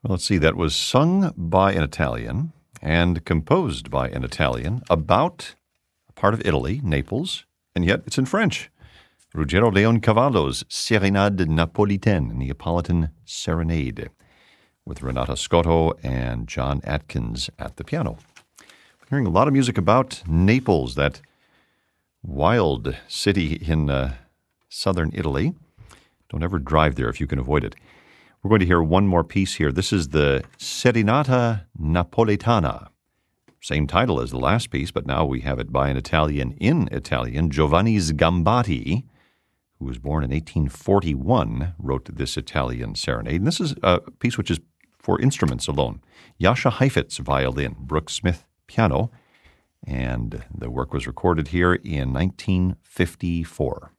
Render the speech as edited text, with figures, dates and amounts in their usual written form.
Well, let's see. That was sung by an Italian and composed by an Italian about a part of Italy, Naples, and yet it's in French. Ruggero Leoncavallo's Serenade Napolitaine, Neapolitan Serenade, with Renata Scotto and John Atkins at the piano. We're hearing a lot of music about Naples, that wild city in southern Italy. Don't ever drive there if you can avoid it. We're going to hear one more piece here. This is the Serenata Napolitana. Same title as the last piece, but now we have it by an Italian in Italian. Giovanni Sgambati, who was born in 1841, wrote this Italian serenade. And this is a piece which is for instruments alone. Jascha Heifetz, violin, Brooks Smith, piano, and the work was recorded here in 1954.